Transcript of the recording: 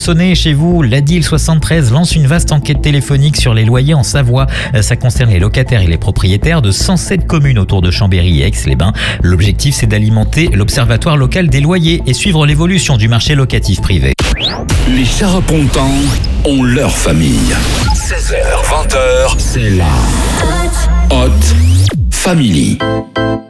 Sonnez chez vous, l'ADIL 73 lance une vaste enquête téléphonique sur les loyers en Savoie. Ça concerne les locataires et les propriétaires de 107 communes autour de Chambéry et Aix-les-Bains. L'objectif, c'est d'alimenter l'Observatoire local des loyers et suivre l'évolution du marché locatif privé. Les Charapontans ont leur famille. 16h, 20h, c'est la Hot Family.